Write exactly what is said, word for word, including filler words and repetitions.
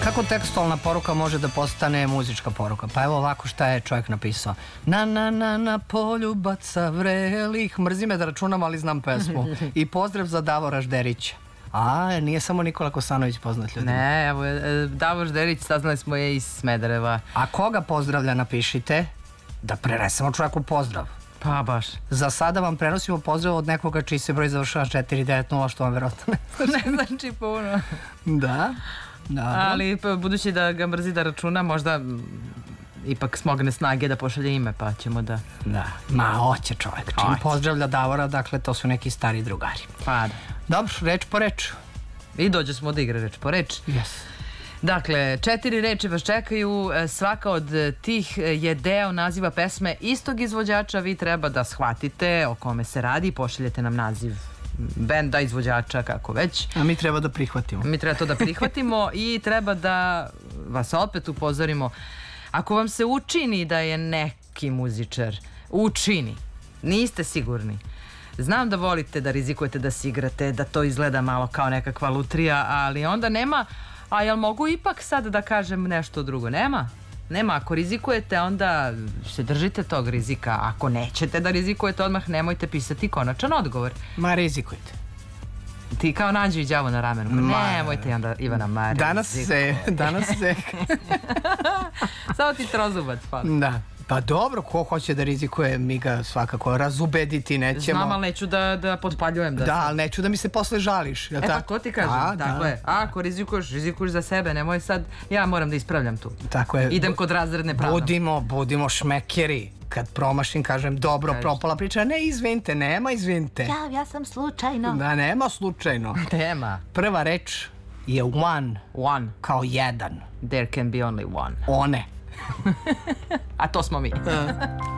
Kako tekstualna poruka može da postane muzička poruka? Pa evo ovako šta je čovjek napisao. Na na na na poljubaca vrelih. Mrzi me da računam, ali znam pesmu. I pozdrav za Davora Žderića. A, nije samo Nikola Kosanović poznat ljudima. Ne, evo, Davor Žderić, saznali smo je iz Smedereva. A koga pozdravlja, napišite da prenesemo čovjeku pozdrav. Pa baš. Za sada vam prenosimo pozdrav od nekoga čiji se broj završava četiri devet nula, što vam verovatno ne znači. Ne znači puno. Da. Ali budući da ga mrzi da računa, možda ipak smogne snage da pošalje ime, pa ćemo da... Da, ma hoće čovjek. Čim pozdravlja Davora, dakle, to su neki stari drugari. Pa da. Dobro, reč po reč. I dođe smo da igra reč po reč. Yes. Dakle, četiri reči vas čekaju, svaka od tih je deo naziva pesme istog izvođača, vi treba da shvatite o kome se radi, pošaljete nam naziv benda, izvođača, kako već. A mi treba da prihvatimo. Mi treba to da prihvatimo i treba da vas opet upozorimo. Ako vam se učini da je neki muzičar, učini, niste sigurni. Znam da volite da rizikujete da se igrate, da to izgleda malo kao nekakva lutrija, ali onda nema, a jel mogu ipak sad da kažem nešto drugo? Nema. Nema, ako rizikujete, onda se držite tog rizika. Ako nećete da rizikujete, odmah nemojte pisati konačan odgovor. Ma, rizikujte. Ti kao nađu i đavo na ramenu. Nemojte onda, Ivana, ma, rizikujte. Danas se, danas se... Samo ti trozubac fali. Da. Pa dobro, ko hoće da rizikuje, mi ga svakako razubediti nećemo. Znam, ali neću da potpaljujem. Da, ali neću da mi se posle žališ. E pa to ti kažem, tako je. Ako rizikuješ, rizikuješ za sebe, nemoj sad, ja moram da ispravljam tu. Tako je. Idem kod razredne pravde. Budimo, budimo šmekeri. Kad promašim, kažem, dobro, propala priča, ne, izvinite, nema, izvinite. Ja, ja sam slučajno. Da, nema slučajno. Nema. Prva reč je one. One. Kao jedan. There can be only one. One. A to smo mi.